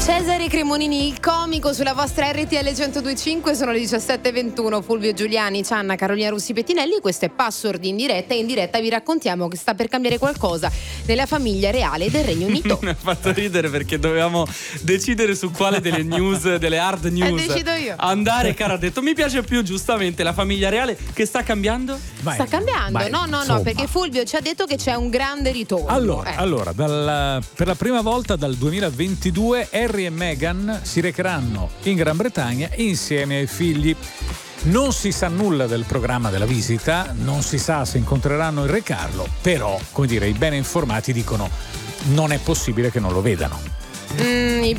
Cesare Cremonini, il comico sulla vostra RTL 102.5, sono le 17.21. Fulvio Giuliani, Cianna, Carolina Russi Pettinelli. Questo è Password in diretta, e in diretta vi raccontiamo che sta per cambiare qualcosa nella famiglia reale del Regno Unito. Mi ha fatto ridere perché dovevamo decidere su quale delle news, delle hard news decido io. andare. Cara ha detto mi piace più giustamente la famiglia reale, che sta cambiando. Sta cambiando? No, perché Fulvio ci ha detto che c'è un grande ritorno. Allora, per la prima volta dal 2022 Harry e Meghan si recheranno in Gran Bretagna insieme ai figli. Non si sa nulla del programma della visita, non si sa se incontreranno il re Carlo, però, come dire, i bene informati dicono non è possibile che non lo vedano. I